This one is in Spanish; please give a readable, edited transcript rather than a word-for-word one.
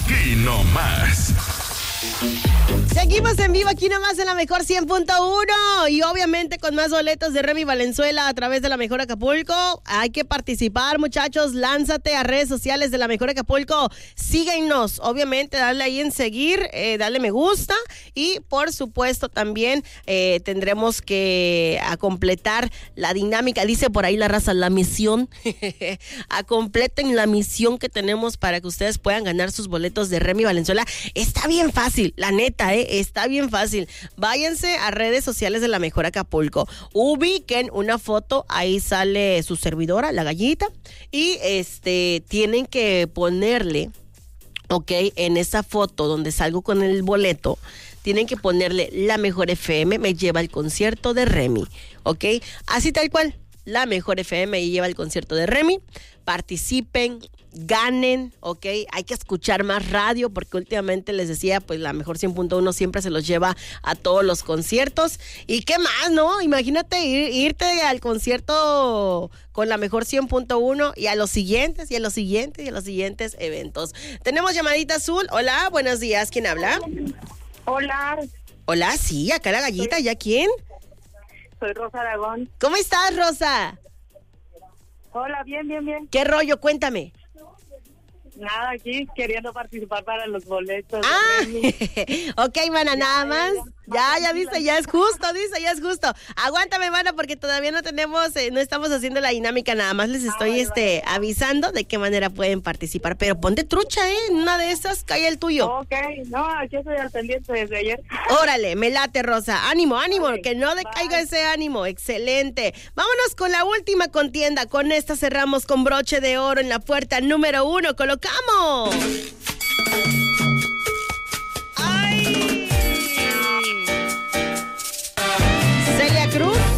Aquí nomás. Seguimos en vivo aquí nomás en la Mejor 100.1 y obviamente con más boletos de Remy Valenzuela a través de la Mejor Acapulco. Hay que participar, muchachos, lánzate a redes sociales de la Mejor Acapulco, síguenos, obviamente dale ahí en seguir, dale me gusta y por supuesto también tendremos que a completar la dinámica, dice por ahí la raza, la misión, completen la misión que tenemos para que ustedes puedan ganar sus boletos de Remy Valenzuela. Está bien fácil, la neta, está bien fácil. Váyanse a redes sociales de la Mejor Acapulco, ubiquen una foto, ahí sale su servidora, la gallita, y tienen que ponerle, ok, en esa foto donde salgo con el boleto, tienen que ponerle La Mejor FM me lleva al concierto de Remy, ok, así tal cual, La Mejor FM me lleva al concierto de Remy. Participen, ganen, ok, hay que escuchar más radio porque últimamente les decía, pues la Mejor 100.1 siempre se los lleva a todos los conciertos y qué más, ¿no? Imagínate irte al concierto con la Mejor 100.1 y a los siguientes y a los siguientes y a los siguientes eventos. Tenemos llamadita azul. Hola, buenos días, ¿quién habla? Hola. Hola, sí, acá la gallita, ¿ya quién? Soy Rosa Aragón. ¿Cómo estás, Rosa? Hola, bien. ¿Qué rollo? Cuéntame. Nada, aquí queriendo participar para los boletos. Ok, mana, nada más. Ya dice, ya es justo. Aguántame, mana, porque todavía no tenemos, no estamos haciendo la dinámica, nada más les estoy avisando de qué manera pueden participar. Pero ponte trucha, en una de esas cae el tuyo. Ok, no, aquí estoy al pendiente desde ayer. Órale, me late, Rosa. Ánimo, okay, que no decaiga bye. ese ánimo. Excelente. Vámonos con la última contienda. Con esta cerramos con broche de oro en la puerta número 1. ¡Colocamos!